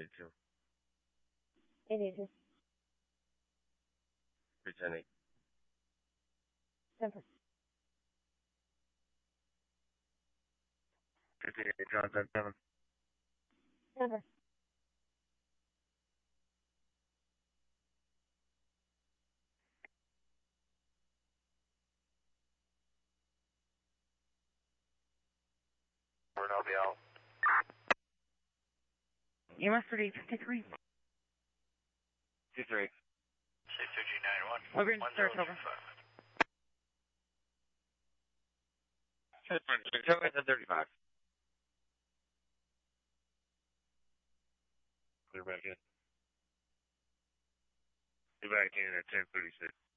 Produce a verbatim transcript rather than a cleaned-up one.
eighty-two. eighty-two. three ten eight. ten four. fifty-eight, John ten seven. ten four. I'll be out. E M S thirty fifty-three. fifty-three. six two G nine one. We're going to start over. ten thirty-five. Clear back in. Clear back in at ten thirty-six.